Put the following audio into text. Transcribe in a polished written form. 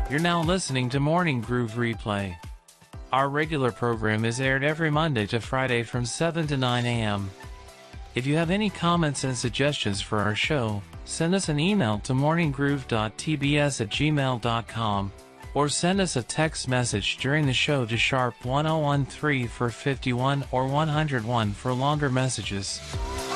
You're now listening to Morning Groove Replay. Our regular program is aired every Monday to Friday from 7 to 9 a.m. If you have any comments and suggestions for our show, send us an email to morninggroove.tbs@gmail.com or send us a text message during the show to sharp 1013 for 51 or 101 for longer messages.